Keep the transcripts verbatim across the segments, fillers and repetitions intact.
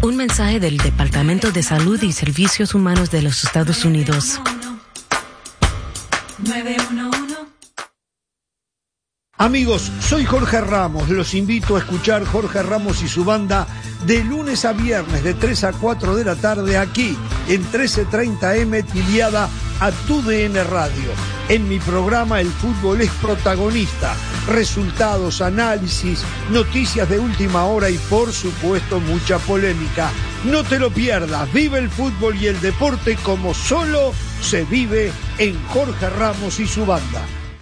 Un mensaje del Departamento de Salud y Servicios Humanos de los Estados Unidos. nueve uno uno. Amigos, soy Jorge Ramos. Los invito a escuchar Jorge Ramos y su banda de lunes a viernes de tres a cuatro de la tarde aquí en trece treinta eme Tiliada a tu D N Radio. En mi programa el fútbol es protagonista. Resultados, análisis, noticias de última hora y por supuesto mucha polémica. No te lo pierdas. Vive el fútbol y el deporte como solo se vive en Jorge Ramos y su banda.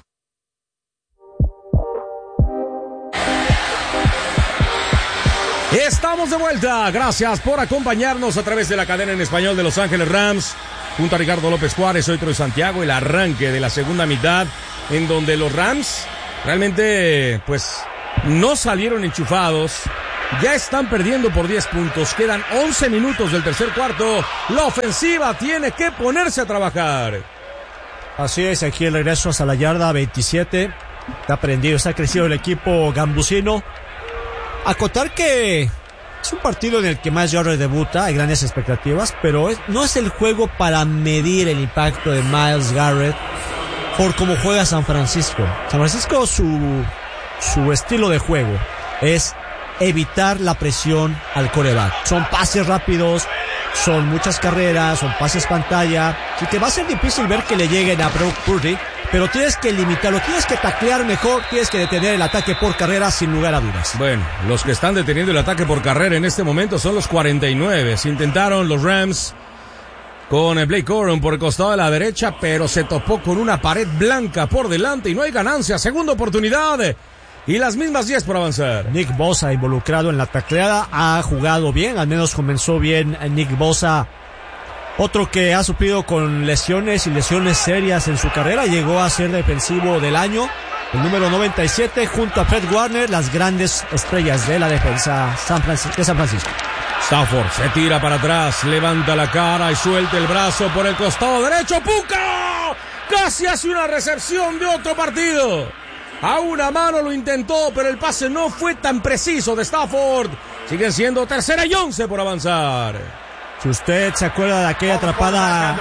Estamos de vuelta, gracias por acompañarnos a través de la cadena en español de Los Ángeles Rams, junto a Ricardo López Juárez, soy Troy Santiago, el arranque de la segunda mitad, en donde los Rams realmente, pues, no salieron enchufados, ya están perdiendo por diez puntos, quedan once minutos del tercer cuarto, la ofensiva tiene que ponerse a trabajar. Así es, aquí el regreso hasta la yarda veintisiete, está prendido, está crecido el equipo gambusino. Acotar que es un partido en el que Miles Garrett debuta, hay grandes expectativas, pero es, no es el juego para medir el impacto de Miles Garrett por cómo juega San Francisco. San Francisco, su, su estilo de juego es evitar la presión al quarterback. Son pases rápidos, son muchas carreras, son pases pantalla, así que va a ser difícil ver que le lleguen a Brock Purdy, pero tienes que limitarlo, tienes que taclear mejor, tienes que detener el ataque por carrera sin lugar a dudas. Bueno, los que están deteniendo el ataque por carrera en este momento son los cuarenta y nueve. Se intentaron los Rams con Blake Corum por el costado de la derecha, pero se topó con una pared blanca por delante y no hay ganancia. Segunda oportunidad y las mismas diez por avanzar. Nick Bosa involucrado en la tacleada, ha jugado bien, al menos comenzó bien Nick Bosa. Otro que ha sufrido con lesiones y lesiones serias en su carrera, llegó a ser defensivo del año, el número noventa y siete, junto a Fred Warner, las grandes estrellas de la defensa San Francisco, de San Francisco. Stafford se tira para atrás, levanta la cara y suelta el brazo por el costado derecho. ¡Puka! Casi hace una recepción de otro partido. A una mano lo intentó, pero el pase no fue tan preciso de Stafford. Siguen siendo tercera y once por avanzar. Si usted se acuerda de aquella atrapada,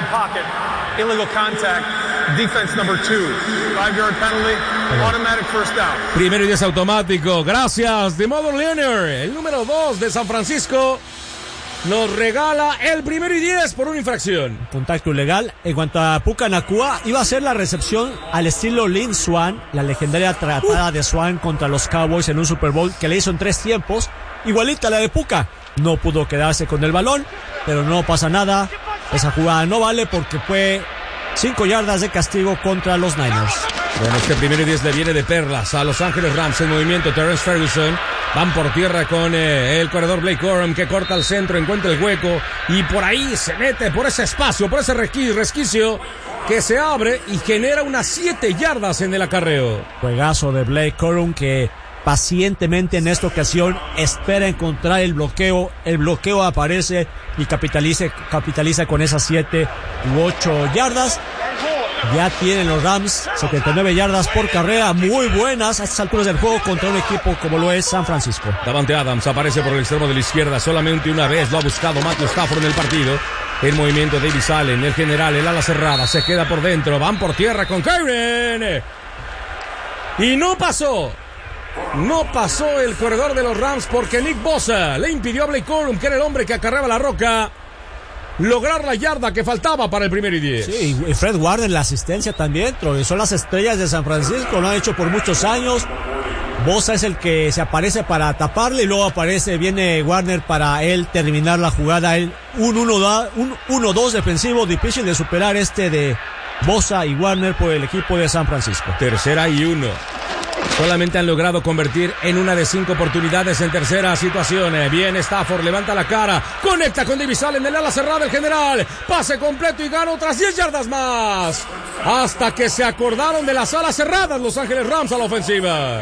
primero y diez automático, gracias de Modo Leonard, el número dos de San Francisco nos regala el primero y diez por una infracción. Contacto ilegal. En cuanto a Puka Nacua, iba a ser la recepción al estilo Lynn Swann, la legendaria atrapada uh. de Swann contra los Cowboys en un Super Bowl que le hizo en tres tiempos, igualita a la de Puka. No pudo quedarse con el balón, pero no pasa nada. Esa jugada no vale porque fue cinco yardas de castigo contra los Niners. Bueno, este primero y diez le viene de perlas a Los Ángeles Rams. En movimiento Terrence Ferguson. Van por tierra con eh, el corredor Blake Corum, que corta al centro, encuentra el hueco y por ahí se mete por ese espacio, por ese resquicio que se abre y genera unas siete yardas en el acarreo. Juegazo de Blake Corum que pacientemente en esta ocasión espera encontrar el bloqueo, el bloqueo aparece y capitaliza, capitaliza con esas siete u ocho yardas. Ya tienen los Rams setenta y nueve yardas por carrera, muy buenas a estas alturas del juego contra un equipo como lo es San Francisco. Davante Adams aparece por el extremo de la izquierda, solamente una vez lo ha buscado Matthew Stafford en el partido. El movimiento de Davis Allen, el general, el ala cerrada, se queda por dentro, van por tierra con Kyren. Y no pasó. No pasó el corredor de los Rams porque Nick Bosa le impidió a Blake Corum, que era el hombre que acarreaba la roca, lograr la yarda que faltaba para el primero y diez. Sí, y Fred Warner la asistencia también, son las estrellas de San Francisco, lo han hecho por muchos años. Bosa es el que se aparece para taparle y luego aparece, viene Warner para él terminar la jugada. Él, un uno dos defensivo, difícil de superar este de Bosa y Warner por el equipo de San Francisco. Tercera y uno. Solamente han logrado convertir en una de cinco oportunidades en tercera situación. Bien, Stafford levanta la cara, conecta con Davis Allen, el ala cerrada, el general, pase completo y gana otras diez yardas más. Hasta que se acordaron de las alas cerradas Los Ángeles Rams a la ofensiva.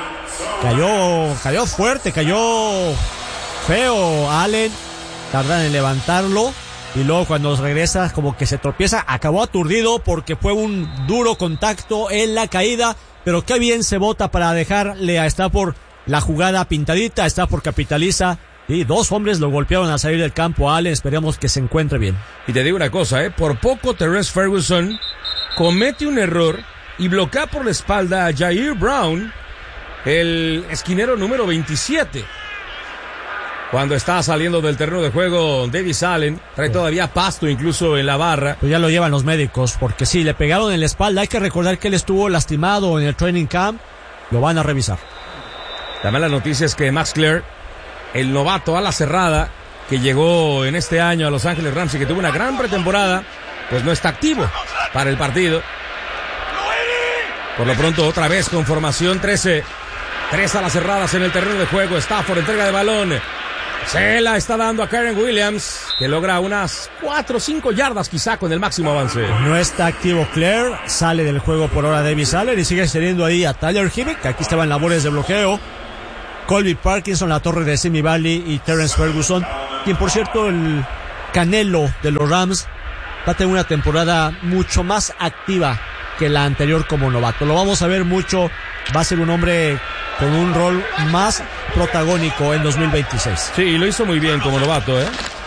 Cayó, cayó fuerte, cayó feo Allen, tardan en levantarlo. Y luego cuando regresa como que se tropieza, acabó aturdido porque fue un duro contacto en la caída. Pero qué bien se bota para dejarle a Stafford la jugada pintadita. Stafford capitaliza Y dos hombres lo golpearon al salir del campo. Allen, esperemos que se encuentre bien. Y te digo una cosa, ¿eh? Por poco Terrence Ferguson comete un error y bloquea por la espalda a Jair Brown, el esquinero número veintisiete. Cuando está saliendo del terreno de juego, Davis Allen trae todavía pasto incluso en la barra. Pues ya lo llevan los médicos, porque sí, le pegaron en la espalda. Hay que recordar que él estuvo lastimado en el training camp. Lo van a revisar. La mala noticia es que Max Clare, el novato a la cerrada, que llegó en este año a Los Ángeles Rams y que tuvo una gran pretemporada, pues no está activo para el partido. Por lo pronto, otra vez con formación trece. Tres a las cerradas en el terreno de juego. Stafford, entrega de balón. Se la está dando a Kyren Williams, que logra unas cuatro o cinco yardas quizá con el máximo avance. No está activo Claire, sale del juego por ahora Davis Allen y sigue teniendo ahí a Tyler Hibbick, que aquí estaba en labores de bloqueo. Colby Parkinson, la torre de Simi Valley y Terrence Ferguson, quien por cierto el Canelo de los Rams va a tener una temporada mucho más activa que la anterior como novato. Lo vamos a ver mucho, va a ser un hombre con un rol más protagónico en dos mil veintiséis. Sí, y lo hizo muy bien como novato, ¿eh?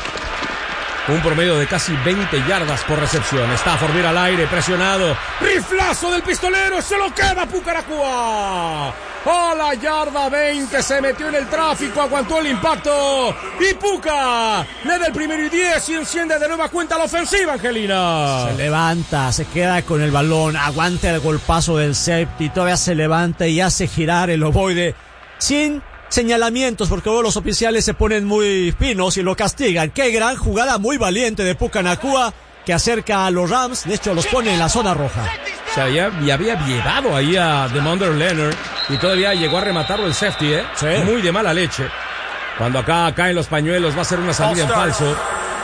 Un promedio de casi veinte yardas por recepción. Stafford mira al aire, presionado. ¡Riflazo del pistolero! ¡Se lo queda Puka Nacua! A la yarda veinte, se metió en el tráfico, aguantó el impacto. Y Puka le da el primero y diez y enciende de nueva cuenta la ofensiva, Angelina. Se levanta, se queda con el balón, aguanta el golpazo del safety, todavía se levanta y hace girar el ovoide sin señalamientos, porque luego los oficiales se ponen muy finos y lo castigan. Qué gran jugada, muy valiente de Puka Nacua, que acerca a los Rams, de hecho los pone en la zona roja. O sea, ya, ya había llevado ahí a DeMondre Leonard y todavía llegó a rematarlo el safety, ¿eh? Sí. Muy de mala leche. Cuando acá caen los pañuelos, va a ser una salida en falso.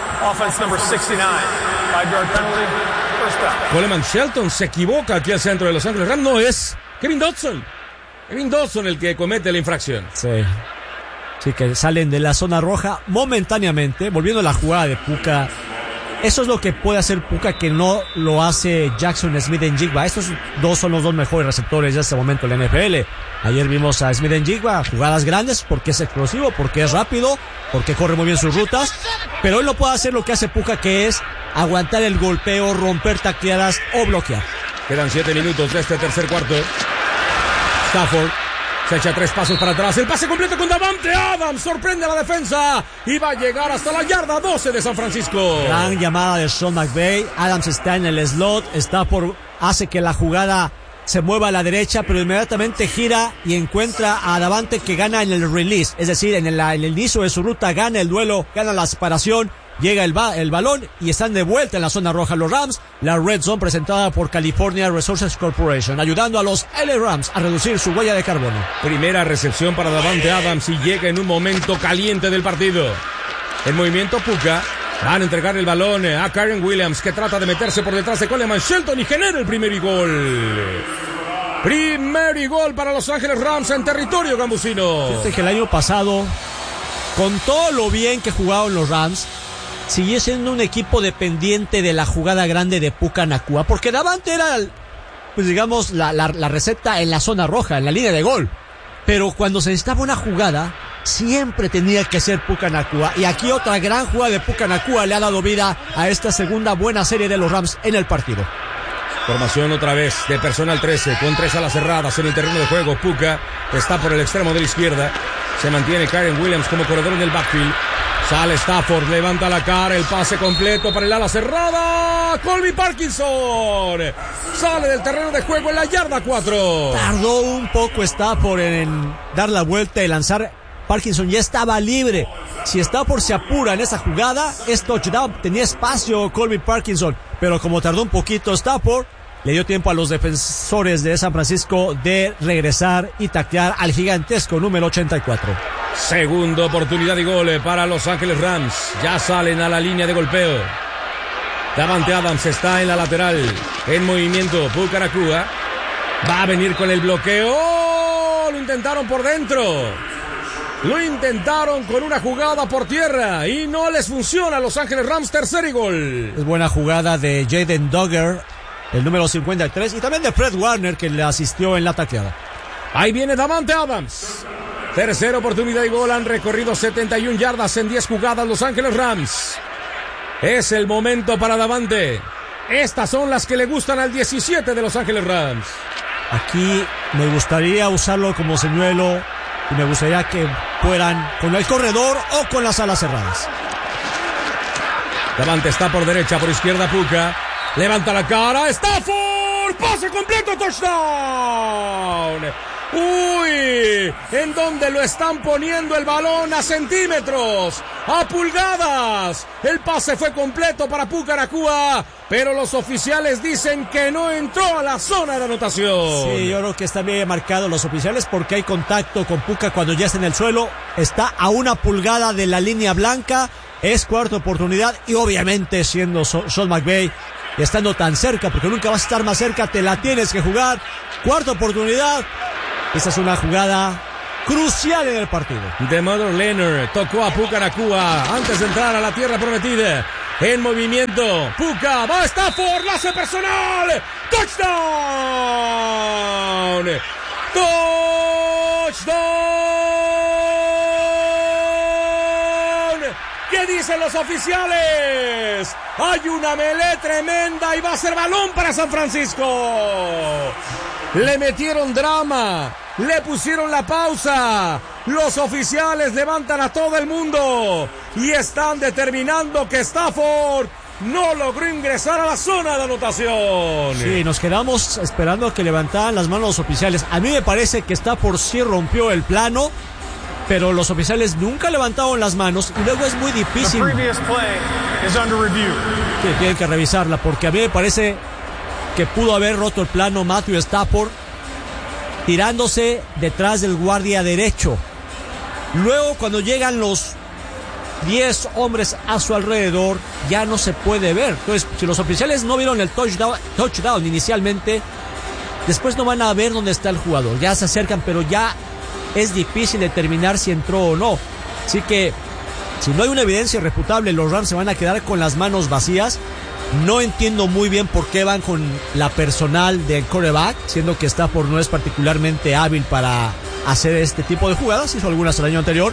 Coleman Shelton se equivoca aquí al centro de Los Ángeles Rams. No, es Kevin Dodson. Kevin Dodson el que comete la infracción. Sí. Sí, que salen de la zona roja momentáneamente, volviendo a la jugada de Puka. Eso es lo que puede hacer Puka, que no lo hace Jackson Smith-Njigba. Estos dos son los dos mejores receptores de este momento en la N F L. Ayer vimos a Smith-Njigba, jugadas grandes, porque es explosivo, porque es rápido, porque corre muy bien sus rutas. Pero él no puede hacer lo que hace Puka, que es aguantar el golpeo, romper tacleadas o bloquear. Quedan siete minutos de este tercer cuarto. Stafford se echa tres pasos para atrás. El pase completo con Davante Adams. Sorprende a la defensa. Y va a llegar hasta la yarda doce de San Francisco. Gran llamada de Sean McVay. Adams está en el slot. Stafford hace que la jugada se mueva a la derecha, pero inmediatamente gira y encuentra a Davante, que gana en el release. Es decir, en el, en el inicio de su ruta gana el duelo, gana la separación. Llega el, ba- el balón y están de vuelta en la zona roja los Rams. La Red Zone presentada por California Resources Corporation, ayudando a los L A Rams a reducir su huella de carbono. Primera recepción para Davante Adams y llega en un momento caliente del partido. En movimiento Puka. Van a entregar el balón a Kyren Williams, que trata de meterse por detrás de Coleman Shelton y genera el primer y gol. Primer y gol para Los Ángeles Rams en territorio gambusino. Fíjate que el año pasado, con todo lo bien que jugaron los Rams, siguió siendo un equipo dependiente de la jugada grande de Puka Nacua, porque Davante era, pues digamos, la, la, la receta en la zona roja, en la línea de gol. Pero cuando se necesitaba una jugada, siempre tenía que ser Puka Nacua. Y aquí otra gran jugada de Puka Nacua le ha dado vida a esta segunda buena serie de los Rams en el partido. Formación otra vez de personal trece, con tres alas cerradas en el terreno de juego. Puka está por el extremo de la izquierda. Se mantiene Kyren Williams como corredor en el backfield. Sale Stafford, levanta la cara, el pase completo para el ala cerrada. Colby Parkinson sale del terreno de juego en la yarda cuatro. Tardó un poco Stafford en dar la vuelta y lanzar. Parkinson ya estaba libre. Si Stafford se apura en esa jugada, es touchdown. Tenía espacio Colby Parkinson, pero como tardó un poquito Stafford, le dio tiempo a los defensores de San Francisco de regresar y taclear al gigantesco número ochenta y cuatro. Segunda oportunidad y gol para Los Ángeles Rams. Ya salen a la línea de golpeo. Davante Adams está en la lateral. En movimiento, Puka Nacua. Va a venir con el bloqueo. ¡Oh! Lo intentaron por dentro. Lo intentaron con una jugada por tierra y no les funciona a Los Ángeles Rams. Tercer y gol. Es buena jugada de Jaden Duggar, el número cincuenta y tres, y también de Fred Warner, que le asistió en la tacleada. Ahí viene Davante Adams. Tercera oportunidad y gol. Han recorrido setenta y una yardas en diez jugadas Los Ángeles Rams. Es el momento para Davante. Estas son las que le gustan al diecisiete de Los Ángeles Rams. Aquí me gustaría usarlo como señuelo y me gustaría que fueran con el corredor o con las alas cerradas. Davante está por derecha, por izquierda Puka. Levanta la cara. Stafford. Pase completo. Touchdown. Uy, en donde lo están poniendo el balón a centímetros, a pulgadas. El pase fue completo para Puka Nacua, pero los oficiales dicen que no entró a la zona de anotación. Sí, yo creo que están bien marcados los oficiales porque hay contacto con Puka cuando ya está en el suelo. Está a una pulgada de la línea blanca. Es cuarta oportunidad y obviamente siendo Sean McVay y estando tan cerca, porque nunca vas a estar más cerca, te la tienes que jugar. Cuarta oportunidad. Esta es una jugada crucial en el partido. De Mother Leonard tocó a Puka Nacua antes de entrar a la tierra prometida. En movimiento, Puka va a Stafford, lance personal. Touchdown. Touchdown. ¿Qué dicen los oficiales? Hay una melee tremenda y va a ser balón para San Francisco. Le metieron drama, le pusieron la pausa. Los oficiales levantan a todo el mundo y están determinando que Stafford no logró ingresar a la zona de anotación. Sí, nos quedamos esperando que levantaran las manos los oficiales. A mí me parece que Stafford sí rompió el plano, pero los oficiales nunca levantaron las manos y luego es muy difícil. Sí, tienen que revisarla porque a mí me parece que pudo haber roto el plano Matthew Stafford tirándose detrás del guardia derecho. Luego cuando llegan los diez hombres a su alrededor ya no se puede ver. Entonces si los oficiales no vieron el touchdown, touchdown inicialmente, después no van a ver dónde está el jugador. Ya se acercan pero ya es difícil determinar si entró o no. Así que si no hay una evidencia irrefutable, los Rams se van a quedar con las manos vacías. No entiendo muy bien por qué van con la personal del quarterback, siendo que Stafford no es particularmente hábil para hacer este tipo de jugadas. Hizo algunas el año anterior.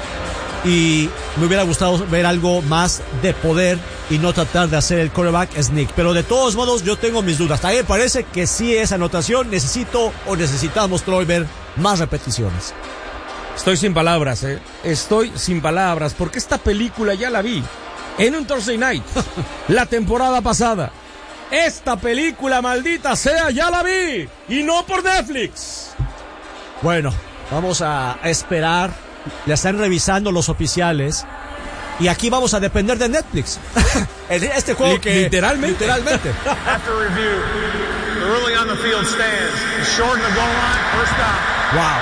Y me hubiera gustado ver algo más de poder y no tratar de hacer el quarterback sneak. Pero de todos modos yo tengo mis dudas. A mí me parece que sí es anotación. Necesito o necesitamos, Troy, ver más repeticiones. Estoy sin palabras, eh. Estoy sin palabras porque esta película ya la vi en un Thursday Night la temporada pasada. Esta película, maldita sea, ya la vi y no por Netflix. Bueno, vamos a esperar. La están revisando los oficiales y aquí vamos a depender de Netflix. Este juego L- que literalmente, literalmente. After review, the ruling on the field stands. Short the goal line, first down. Wow.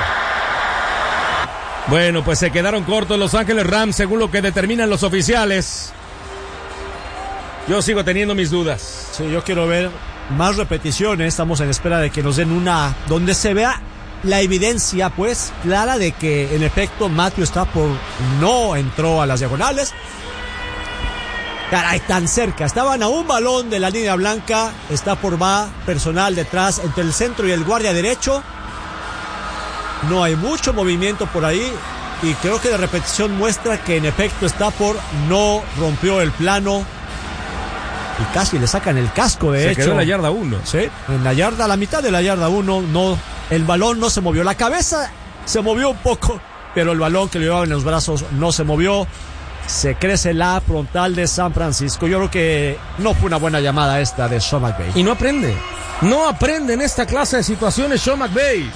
Bueno, pues se quedaron cortos Los Ángeles Rams según lo que determinan los oficiales. Yo sigo teniendo mis dudas. Sí, yo quiero ver más repeticiones. Estamos en espera de que nos den una donde se vea la evidencia, pues, clara de que en efecto Matthew Stafford no entró a las diagonales. Caray, tan cerca. Estaban a un balón de la línea blanca. Stafford va personal detrás entre el centro y el guardia derecho. No hay mucho movimiento por ahí. Y creo que la repetición muestra que en efecto Stafford no rompió el plano. Y casi le sacan el casco, de se hecho. Se quedó en la yarda uno. Sí, en la yarda, a la mitad de la yarda uno, no, el balón no se movió. La cabeza se movió un poco, pero el balón que le llevaba en los brazos no se movió. Se crece la frontal de San Francisco. Yo creo que no fue una buena llamada esta de Sean McVay. Y no aprende. No aprende en esta clase de situaciones Sean McVay.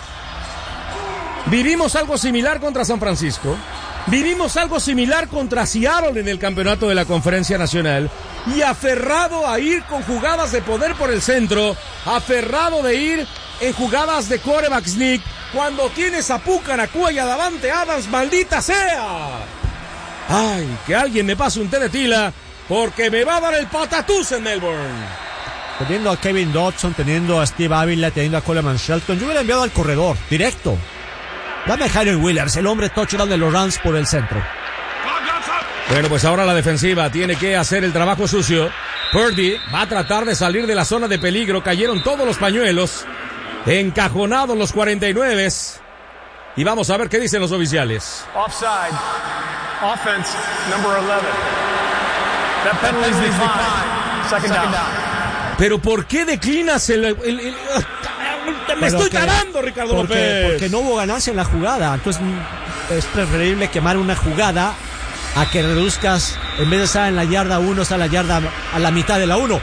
Vivimos algo similar contra San Francisco. Vivimos algo similar contra Seattle en el campeonato de la Conferencia Nacional. Y aferrado a ir con jugadas de poder por el centro, aferrado de ir en jugadas de quarterback sneak, cuando tienes a Puka Nacua y a Davante Adams, maldita sea. Ay, que alguien me pase un té de tila, porque me va a dar el patatús en Melbourne. Teniendo a Kevin Dodson, teniendo a Steve Avila, teniendo a Coleman Shelton, yo hubiera enviado al corredor, directo. Dame a Jared Williams, el hombre touchdown de los Rams por el centro. Bueno, pues ahora la defensiva tiene que hacer el trabajo sucio. Purdy va a tratar de salir de la zona de peligro. Cayeron todos los pañuelos. Encajonados los cuarenta y nueve. Y vamos a ver qué dicen los oficiales. Offside. Offense, number eleven. That penalty is declined. Second down. Pero ¿por qué declinas el... el, el, el me Pero estoy que, tarando, Ricardo porque, López. Porque no hubo ganancia en la jugada. Entonces es preferible quemar una jugada a que reduzcas, en vez de estar en la yarda uno, estar en la yarda a la mitad de la uno.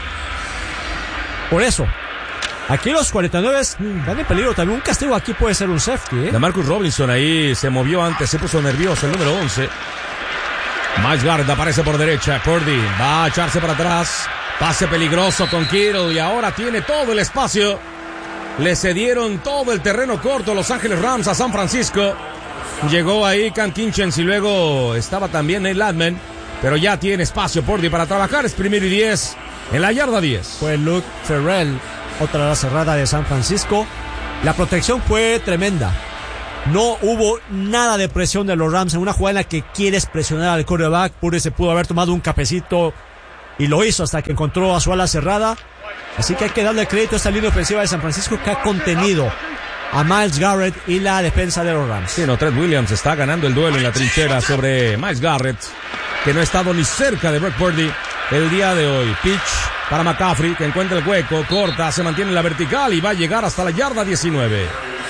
Por eso, aquí los cuarenta y nueve están en peligro también. Un castigo aquí puede ser un safety, ¿eh? De Marcus Robinson ahí se movió antes, se puso nervioso, el número once. Miles Garrett aparece por derecha. Purdy va a echarse para atrás. Pase peligroso con Kittle y ahora tiene todo el espacio. Le cedieron todo el terreno corto Los Ángeles Rams a San Francisco. Llegó ahí Cam Kinchens y luego estaba también Nate Landman. Pero ya tiene espacio Purdy para trabajar. Es primero y diez en la yarda diez. Fue Luke Farrell, otra ala cerrada de San Francisco. La protección fue tremenda. No hubo nada de presión de los Rams en una jugada en la que quieres presionar al quarterback. Purdy se pudo haber tomado un cafecito y lo hizo hasta que encontró a su ala cerrada. Así que hay que darle crédito a esta línea ofensiva de San Francisco que ha contenido a Miles Garrett y la defensa de los Rams. Sí, no, Trent Williams está ganando el duelo en la trinchera sobre Miles Garrett, que no ha estado ni cerca de Brock Purdy el día de hoy. Pitch para McCaffrey, que encuentra el hueco, corta, se mantiene en la vertical y va a llegar hasta la yarda diecinueve.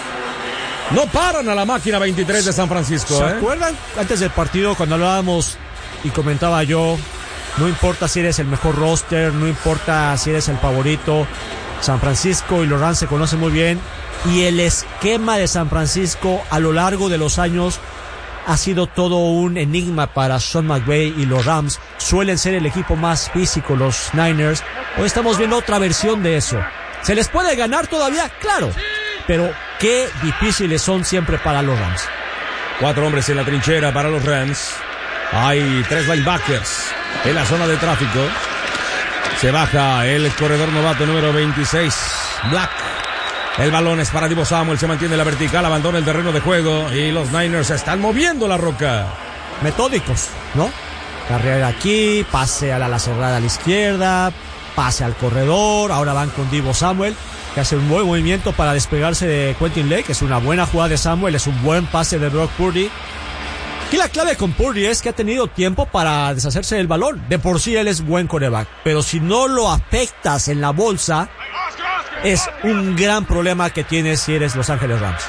No paran a la máquina veintitrés de San Francisco. ¿Se ¿eh? acuerdan antes del partido cuando hablábamos y comentaba yo, no importa si eres el mejor roster, no importa si eres el favorito, San Francisco y los Rams se conocen muy bien y el esquema de San Francisco a lo largo de los años ha sido todo un enigma para Sean McVay y los Rams. Suelen ser el equipo más físico, los Niners. Hoy estamos viendo otra versión de eso. ¿Se les puede ganar todavía? Claro, pero qué difíciles son siempre para los Rams. Cuatro hombres en la trinchera para los Rams. Hay tres linebackers en la zona de tráfico. Se baja el corredor novato número veintiséis, Black. El balón es para Deebo Samuel, se mantiene en la vertical, abandona el terreno de juego y los Niners están moviendo la roca. Metódicos, ¿no? Carrera aquí, pase a la, la cerrada a la izquierda, pase al corredor, ahora van con Deebo Samuel, que hace un buen movimiento para despegarse de Quentin Lake, es una buena jugada de Samuel, es un buen pase de Brock Purdy. Aquí la clave con Purdy es que ha tenido tiempo para deshacerse del balón. De por sí él es buen quarterback, pero si no lo afectas en la bolsa, es un gran problema que tienes si eres Los Ángeles Rams.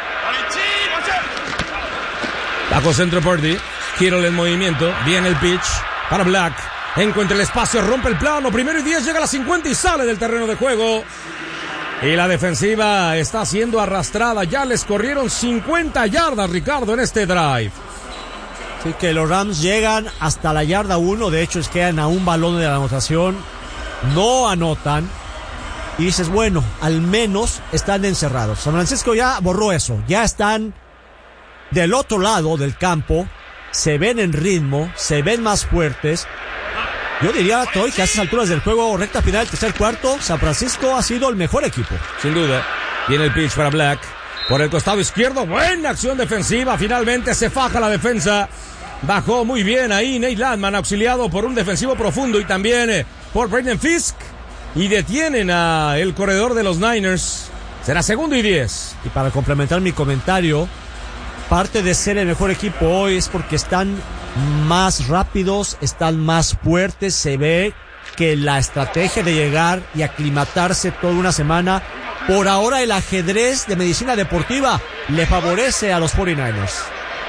Bajo centro Purdy, Kittle en movimiento, viene el pitch para Black, encuentra el espacio, rompe el plano, primero y diez, llega a la cincuenta y sale del terreno de juego. Y la defensiva está siendo arrastrada, ya les corrieron cincuenta yardas, Ricardo, en este drive. Así que los Rams llegan hasta la yarda uno, de hecho es que quedan a un balón de la anotación, no anotan. Y dices, bueno, al menos están encerrados. San Francisco ya borró eso, ya están del otro lado del campo, se ven en ritmo, se ven más fuertes. Yo diría, Toy, que a estas alturas del juego, recta final, tercer cuarto, San Francisco ha sido el mejor equipo. Sin duda, viene el pitch para Black, por el costado izquierdo, buena acción defensiva, finalmente se faja la defensa. Bajó muy bien ahí Nate Landman, auxiliado por un defensivo profundo y también eh, por Braden Fisk. Y detienen a el corredor de los Niners. Será segundo y diez. Y para complementar mi comentario, parte de ser el mejor equipo hoy es porque están más rápidos, están más fuertes. Se ve que la estrategia de llegar y aclimatarse toda una semana, por ahora el ajedrez de medicina deportiva le favorece a los cuarenta y nueve ers.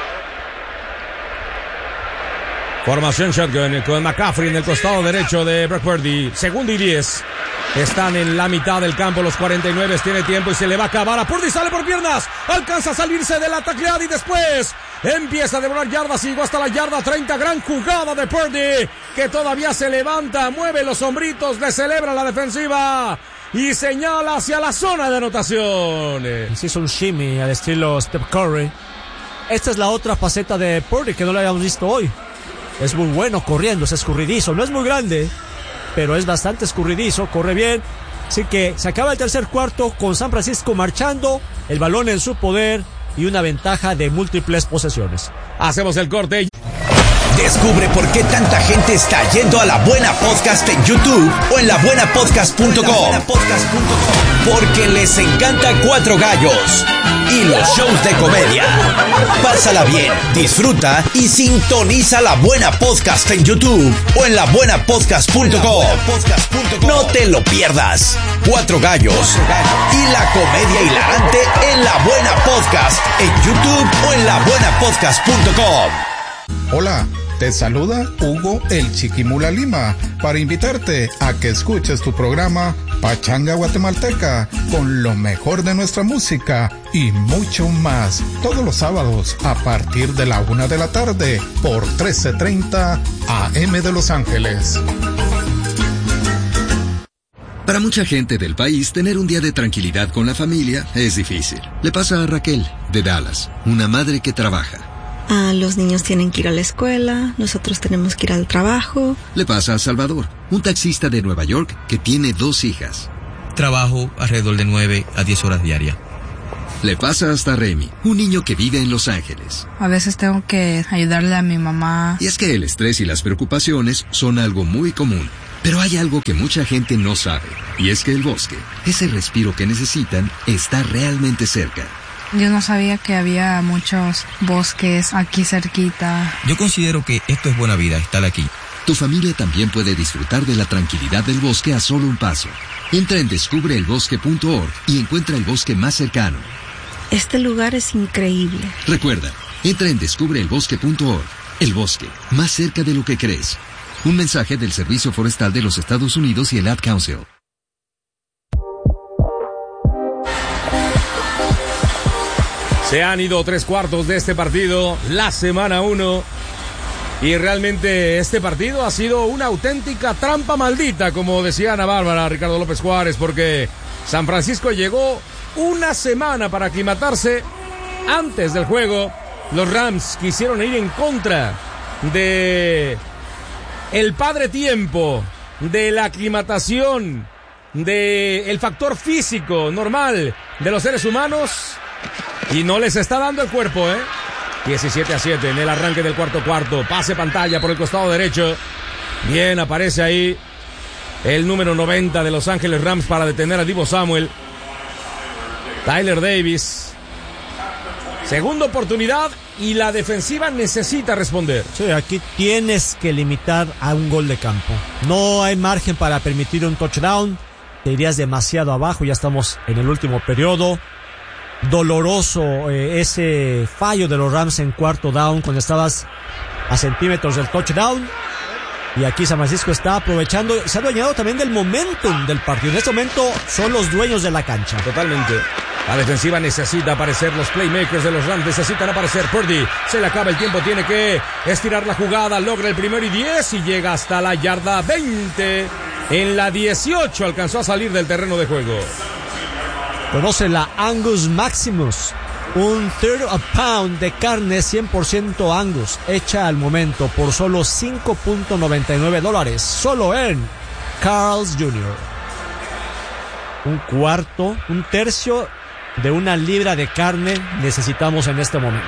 Formación shotgun con McCaffrey en el costado derecho de Brock Purdy. Segundo y diez. Están en la mitad del campo los cuarenta y nueve. Tiene tiempo y se le va a acabar a Purdy. Sale por piernas. Alcanza a salirse de la tacleada y después empieza a devorar yardas. Llegó hasta la yarda treinta. Gran jugada de Purdy, que todavía se levanta, mueve los hombritos, le celebra la defensiva y señala hacia la zona de anotación. Se hizo un shimmy al estilo Steph Curry. Esta es la otra faceta de Purdy que no la habíamos visto hoy. Es muy bueno corriendo, es escurridizo, no es muy grande, pero es bastante escurridizo, corre bien. Así que se acaba el tercer cuarto con San Francisco marchando, el balón en su poder y una ventaja de múltiples posesiones. Hacemos el corte. Descubre por qué tanta gente está yendo a La Buena Podcast en YouTube o en la buena podcast punto com. Porque les encanta Cuatro Gallos y los shows de comedia. Pásala bien, disfruta y sintoniza La Buena Podcast en YouTube o en la buena podcast punto com. No te lo pierdas. Cuatro Gallos y la comedia hilarante en La Buena Podcast en YouTube o en la buena podcast punto com. Hola, te saluda Hugo el Chiquimula Lima para invitarte a que escuches tu programa Pachanga Guatemalteca con lo mejor de nuestra música y mucho más todos los sábados a partir de la una de la tarde por trece treinta A M de Los Ángeles. Para mucha gente del país, tener un día de tranquilidad con la familia es difícil. Le pasa a Raquel, de Dallas, una madre que trabaja. Ah, los niños tienen que ir a la escuela, nosotros tenemos que ir al trabajo. Le pasa a Salvador, un taxista de Nueva York que tiene dos hijas. Trabajo alrededor de nueve a diez horas diarias. Le pasa hasta a Remy, un niño que vive en Los Ángeles. A veces tengo que ayudarle a mi mamá. Y es que el estrés y las preocupaciones son algo muy común. Pero hay algo que mucha gente no sabe, y es que el bosque, ese respiro que necesitan, está realmente cerca. Yo no sabía que había muchos bosques aquí cerquita. Yo considero que esto es buena vida, estar aquí. Tu familia también puede disfrutar de la tranquilidad del bosque a solo un paso. Entra en descubre el bosque punto org y encuentra el bosque más cercano. Este lugar es increíble. Recuerda, entra en descubre el bosque punto org. El bosque, más cerca de lo que crees. Un mensaje del Servicio Forestal de los Estados Unidos y el Ad Council. Se han ido tres cuartos de este partido, la semana uno, y realmente este partido ha sido una auténtica trampa maldita, como decía Ana Bárbara, Ricardo López Juárez, porque San Francisco llegó una semana para aclimatarse antes del juego. Los Rams quisieron ir en contra de el padre tiempo, de la aclimatación, de el factor físico normal de los seres humanos. Y no les está dando el cuerpo, ¿eh? diecisiete a siete en el arranque del cuarto cuarto. Pase pantalla por el costado derecho. Bien, aparece ahí el número noventa de Los Ángeles Rams para detener a Deebo Samuel. Tyler Davis. Segunda oportunidad y la defensiva necesita responder. Sí, aquí tienes que limitar a un gol de campo. No hay margen para permitir un touchdown. Te irías demasiado abajo, ya estamos en el último periodo. Doloroso eh, ese fallo de los Rams en cuarto down cuando estabas a centímetros del touchdown. Y aquí San Francisco está aprovechando, se ha adueñado también del momentum del partido. En este momento son los dueños de la cancha. Totalmente. La defensiva necesita aparecer, los playmakers de los Rams necesitan aparecer. Purdy, se le acaba el tiempo, tiene que estirar la jugada, logra el primero y diez y llega hasta la yarda veinte. En la dieciocho alcanzó a salir del terreno de juego. Conoce la Angus Maximus, un third a pound de carne cien por ciento Angus, hecha al momento por solo cinco punto noventa y nueve dólares, solo en Carl's junior Un cuarto, un tercio de una libra de carne necesitamos en este momento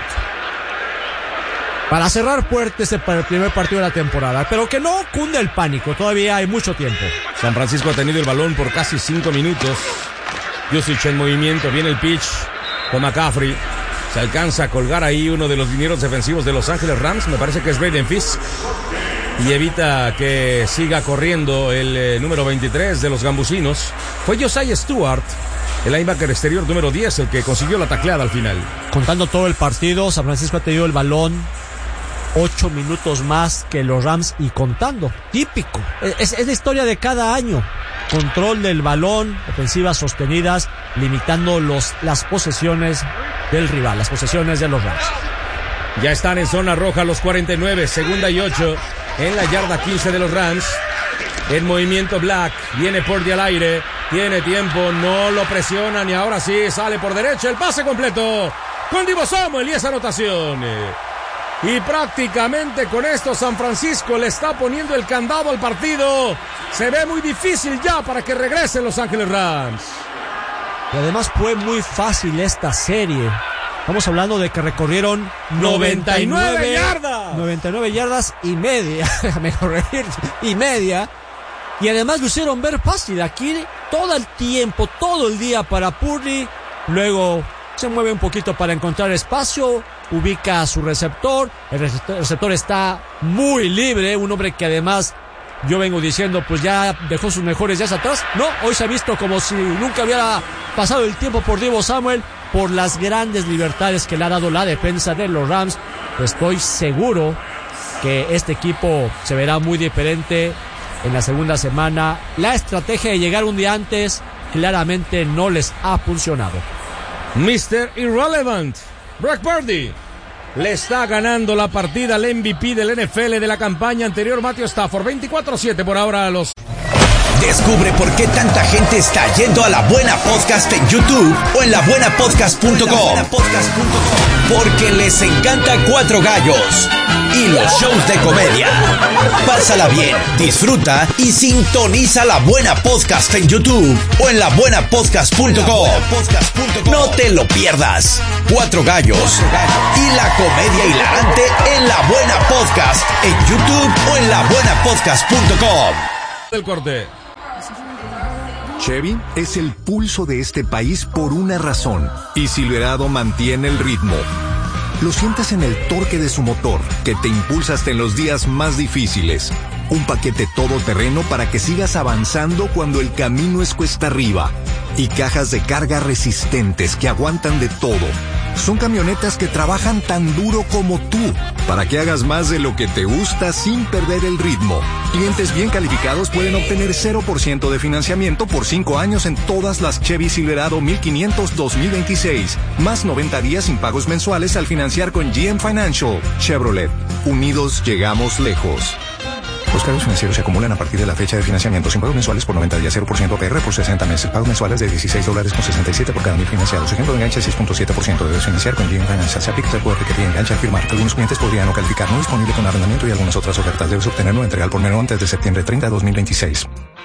para cerrar fuertes para el primer partido de la temporada, pero que no cunde el pánico, todavía hay mucho tiempo. San Francisco ha tenido el balón por casi cinco minutos. Yusich en movimiento, viene el pitch con McCaffrey. Se alcanza a colgar ahí uno de los linieros defensivos de Los Ángeles Rams, me parece que es Braden Fisk, y evita que siga corriendo el eh, número veintitrés de los gambusinos. Fue Josiah Stewart, el linebacker exterior número diez, el que consiguió la tacleada al final. Contando todo el partido, San Francisco ha tenido el balón ocho minutos más que los Rams y contando. Típico. Es, es la historia de cada año. Control del balón, ofensivas sostenidas, limitando los, las posesiones del rival, las posesiones de los Rams. Ya están en zona roja los cuarenta y nueve, segunda y ocho, en la yarda quince de los Rams. En movimiento Black, viene Purdy al aire, tiene tiempo, no lo presionan y ahora sí, sale por derecha, el pase completo con Deebo Samuel y esa anotación. Y prácticamente con esto San Francisco le está poniendo el candado al partido. Se ve muy difícil ya para que regresen Los Ángeles Rams. Y además fue muy fácil esta serie. Estamos hablando de que recorrieron noventa y nueve yardas. noventa y nueve yardas y media, déjame corregir, y media. Y además lo hicieron ver fácil. Aquí todo el tiempo, todo el día para Purdy. Luego se mueve un poquito para encontrar espacio, ubica a su receptor. El receptor está muy libre, un hombre que además yo vengo diciendo pues ya dejó sus mejores días atrás. No, hoy se ha visto como si nunca hubiera pasado el tiempo por Deebo Samuel, por las grandes libertades que le ha dado la defensa de los Rams. Estoy seguro que este equipo se verá muy diferente en la segunda semana. La estrategia de llegar un día antes claramente no les ha funcionado. mister Irrelevant, Brock Purdy, le está ganando la partida al M V P del N F L de la campaña anterior, Matthew Stafford. veinticuatro a siete por ahora a los... Descubre por qué tanta gente está yendo a La Buena Podcast en YouTube o en la buena podcast punto com. Porque les encanta Cuatro Gallos y los shows de comedia. Pásala bien, disfruta y sintoniza La Buena Podcast en YouTube o en la buena podcast punto com. No te lo pierdas. Cuatro Gallos y la comedia hilarante en La Buena Podcast en YouTube o en la buena podcast punto com. El corte. Chevy es el pulso de este país por una razón, y Silverado mantiene el ritmo. Lo sientes en el torque de su motor, que te impulsa hasta en los días más difíciles. Un paquete todoterreno para que sigas avanzando cuando el camino es cuesta arriba. Y cajas de carga resistentes que aguantan de todo. Son camionetas que trabajan tan duro como tú, para que hagas más de lo que te gusta sin perder el ritmo. Clientes bien calificados pueden obtener cero por ciento de financiamiento por cinco años en todas las Chevy Silverado mil quinientos dos mil veintiséis, más noventa días sin pagos mensuales al financiar con G M Financial. Chevrolet, unidos llegamos lejos. Los cargos financieros se acumulan a partir de la fecha de financiamiento sin pagos mensuales por noventa días, cero por ciento A P R por sesenta meses. Pagos mensuales de dieciséis dólares con sesenta y siete por cada mil financiados. Ejemplo de enganche seis punto siete por ciento. Debes financiar con G M Financial. Se aplica el Q R que te engancha al firmar. Algunos clientes podrían no calificar. No disponible con arrendamiento y algunas otras ofertas. Debes obtenerlo entrega al por menor antes de septiembre treinta de dos mil veintiséis.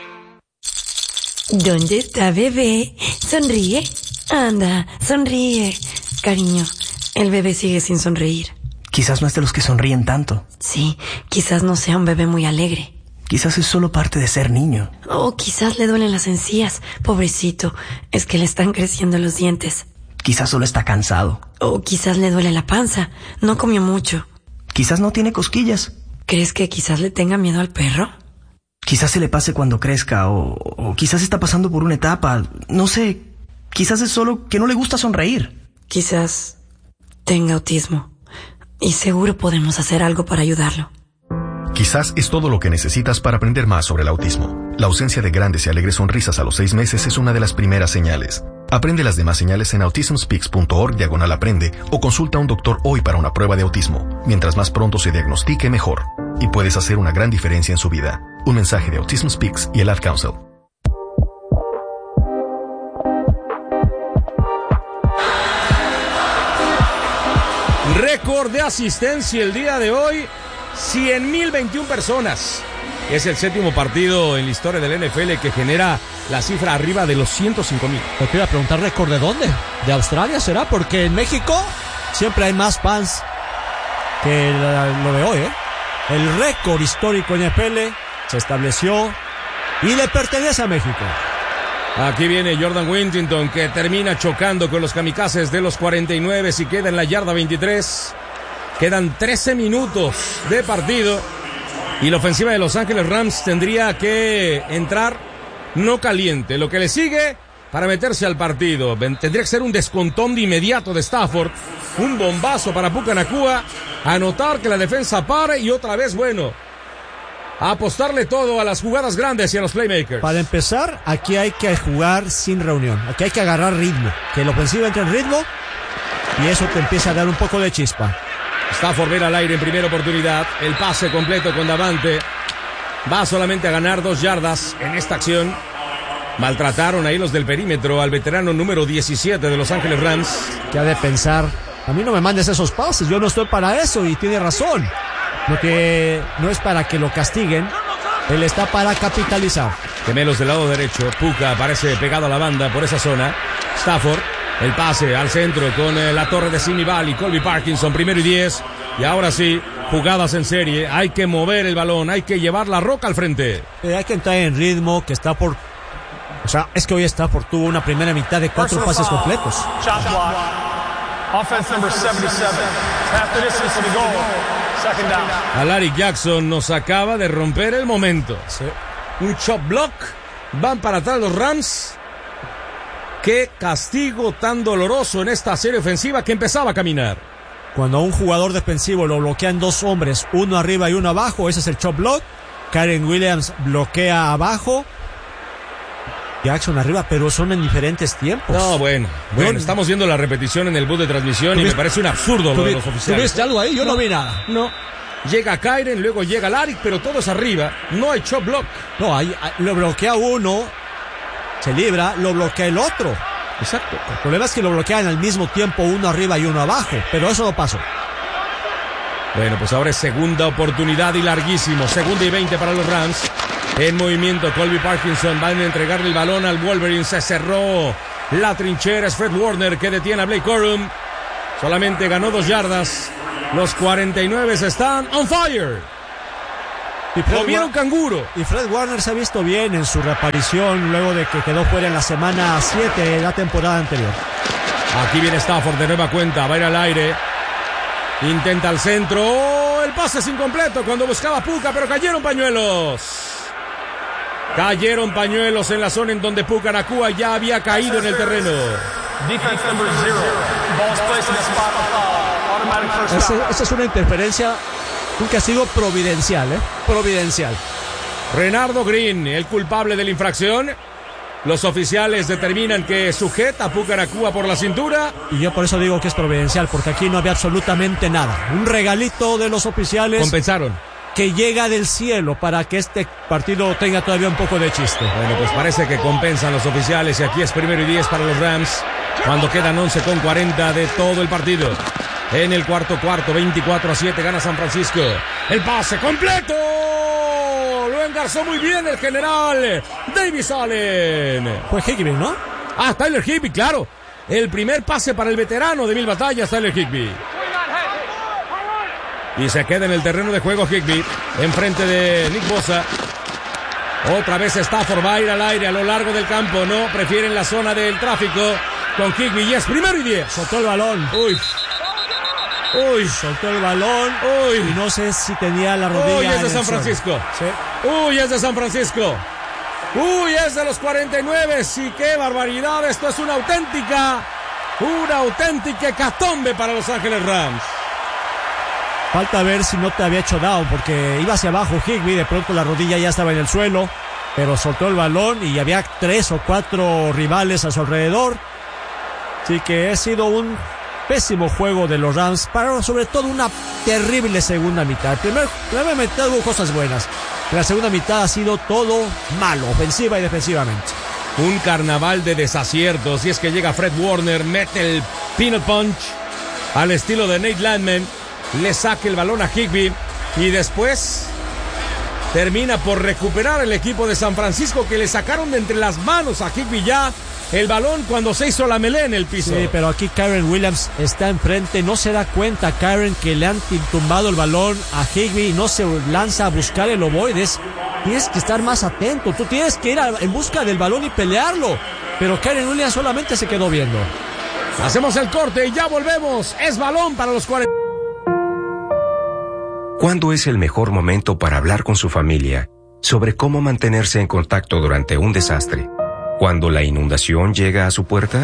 ¿Dónde está bebé? Sonríe. Anda, sonríe. Cariño, el bebé sigue sin sonreír. Quizás no es de los que sonríen tanto. Sí, quizás no sea un bebé muy alegre. Quizás es solo parte de ser niño. O quizás le duelen las encías. Pobrecito, es que le están creciendo los dientes. Quizás solo está cansado. O quizás le duele la panza. No comió mucho. Quizás no tiene cosquillas. ¿Crees que quizás le tenga miedo al perro? Quizás se le pase cuando crezca. O, o quizás está pasando por una etapa. No sé. Quizás es solo que no le gusta sonreír. Quizás tenga autismo. Y seguro podemos hacer algo para ayudarlo. Quizás es todo lo que necesitas para aprender más sobre el autismo. La ausencia de grandes y alegres sonrisas a los seis meses es una de las primeras señales. Aprende las demás señales en autismspeaks punto org diagonal aprende o consulta a un doctor hoy para una prueba de autismo. Mientras más pronto se diagnostique, mejor. Y puedes hacer una gran diferencia en su vida. Un mensaje de Autism Speaks y el Ad Council. Récord de asistencia el día de hoy, cien mil veintiuna personas. Es el séptimo partido en la historia del N F L que genera la cifra arriba de los ciento cinco mil. Te quiero preguntar, ¿récord de dónde? ¿De Australia será? Porque en México siempre hay más fans que lo de hoy, ¿eh? El récord histórico en N F L se estableció y le pertenece a México. Aquí viene Jordan Whittington, que termina chocando con los kamikazes de los cuarenta y nueve y queda en la yarda veintitrés. Quedan trece minutos de partido y la ofensiva de Los Ángeles Rams tendría que entrar no caliente. Lo que le sigue para meterse al partido tendría que ser un descontón de inmediato de Stafford, un bombazo para Puka Nacua, anotar que la defensa pare y otra vez, bueno, a apostarle todo a las jugadas grandes y a los playmakers. Para empezar, aquí hay que jugar sin reunión. Aquí hay que agarrar ritmo. Que la ofensiva entre en ritmo y eso te empieza a dar un poco de chispa. Stafford viene al aire en primera oportunidad. El pase completo con Davante. Va solamente a ganar dos yardas en esta acción. Maltrataron ahí los del perímetro al veterano número diecisiete de Los Ángeles Rams. Que ha de pensar, a mí no me mandes esos pases, yo no estoy para eso, y tiene razón. Lo que no es para que lo castiguen, él está para capitalizar. Gemelos del lado derecho, Puka aparece pegado a la banda por esa zona. Stafford, el pase al centro con eh, la torre de Simi Valley, Colby Parkinson, primero y diez. Y ahora sí, jugadas en serie, hay que mover el balón, hay que llevar la roca al frente. Eh, hay que entrar en ritmo, que está por... O sea, es que hoy Stafford tuvo una primera mitad de cuatro pases completos. Shot block. Offense number setenta y siete. Half the distance to the goal. Second down. Alaric Jackson nos acaba de romper el momento. Sí. Un chop block. Van para atrás los Rams. Qué castigo tan doloroso en esta serie ofensiva que empezaba a caminar. Cuando a un jugador defensivo lo bloquean dos hombres, uno arriba y uno abajo, ese es el chop block. Karen Williams bloquea abajo. Jackson arriba, pero son en diferentes tiempos. No, bueno, bueno, estamos viendo la repetición en el bus de transmisión y me parece un absurdo lo de los oficiales. ¿Tú viste algo ahí? Yo no, no vi nada. No. Llega Kyren, luego llega Alaric, pero todo es arriba. No hay chop block. No, hay, lo bloquea uno, se libra, lo bloquea el otro. Exacto. El problema es que lo bloquean al mismo tiempo uno arriba y uno abajo, pero eso no pasó. Bueno, pues ahora es segunda oportunidad y larguísimo. Segunda y veinte para los Rams. En movimiento, Colby Parkinson van a entregarle el balón al Wolverine. Se cerró la trinchera. Es Fred Warner que detiene a Blake Corum. Solamente ganó dos yardas. Los cuarenta y nueve están on fire. Y Fred Comieron Wa- canguro. Y Fred Warner se ha visto bien en su reaparición luego de que quedó fuera en la semana siete de la temporada anterior. Aquí viene Stafford de nueva cuenta. Va a ir al aire. Intenta el centro. Oh, el pase es incompleto cuando buscaba Puka, pero cayeron pañuelos. Cayeron pañuelos en la zona en donde Puka Nacua ya había caído en el terreno. Defense number zero. Ball's placed in the spot of foul. Automatic first Ese- down. Esa es una interferencia, un castigo providencial, ¿eh? Providencial. Renardo Green, el culpable de la infracción. Los oficiales determinan que sujeta a Puka Nacua por la cintura. Y yo por eso digo que es providencial, porque aquí no había absolutamente nada. Un regalito de los oficiales. Compensaron. Que llega del cielo para que este partido tenga todavía un poco de chiste. Bueno, pues parece que compensan los oficiales y aquí es primero y diez para los Rams cuando quedan once con cuarenta de todo el partido. En el cuarto cuarto, veinticuatro a siete gana San Francisco. El pase completo. Lo engarzó muy bien el general Davis Allen. Fue Higbee, ¿no? Ah, Tyler Higbee, claro. El primer pase para el veterano de mil batallas, Tyler Higbee. Y se queda en el terreno de juego Higbee, enfrente de Nick Bosa. Otra vez Stafford va a ir al aire a lo largo del campo. No, prefieren la zona del tráfico con Higbee. Y es primero y diez. Soltó el balón. Uy. Uy. Soltó el balón. Uy. Y no sé si tenía la rodilla. Uy, es en de el San suelo. Francisco. Sí. Uy, es de San Francisco. Uy, es de los cuarenta y nueve. Sí, qué barbaridad. Esto es una auténtica, una auténtica hecatombe para Los Ángeles Rams. Falta ver si no te había hecho down, porque iba hacia abajo Higbee, de pronto la rodilla ya estaba en el suelo, pero soltó el balón y había tres o cuatro rivales a su alrededor. Así que ha sido un pésimo juego de los Rams, pero sobre todo una terrible segunda mitad. Primer, la primera mitad hubo cosas buenas, la segunda mitad ha sido todo malo, ofensiva y defensivamente. Un carnaval de desaciertos, y es que llega Fred Warner, mete el peanut punch al estilo de Nate Landman, le saca el balón a Higbee y después termina por recuperar el equipo de San Francisco, que le sacaron de entre las manos a Higbee ya el balón cuando se hizo la melea en el piso. Sí, pero aquí Karen Williams está enfrente, no se da cuenta Karen que le han tumbado el balón a Higbee y no se lanza a buscar el ovoides. Tienes que estar más atento, tú tienes que ir a, en busca del balón y pelearlo, pero Karen Williams solamente se quedó viendo. Hacemos el corte y ya volvemos. Es balón para los cuarenta. ¿Cuándo es el mejor momento para hablar con su familia sobre cómo mantenerse en contacto durante un desastre? ¿Cuando la inundación llega a su puerta?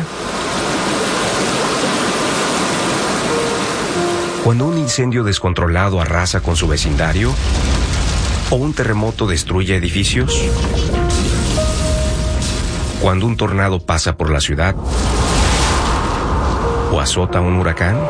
¿Cuando un incendio descontrolado arrasa con su vecindario? ¿O un terremoto destruye edificios? ¿Cuando un tornado pasa por la ciudad? ¿O azota un huracán?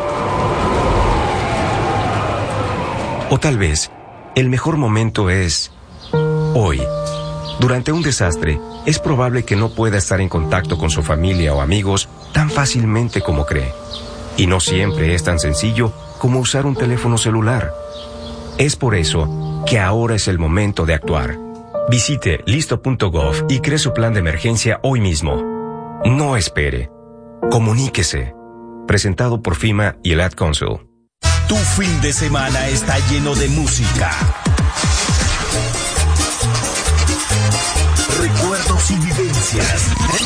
O tal vez, el mejor momento es hoy. Durante un desastre, es probable que no pueda estar en contacto con su familia o amigos tan fácilmente como cree. Y no siempre es tan sencillo como usar un teléfono celular. Es por eso que ahora es el momento de actuar. Visite listo punto gov y cree su plan de emergencia hoy mismo. No espere. Comuníquese. Presentado por FEMA y el Ad Council. Tu fin de semana está lleno de música, recuerdos y vivencias.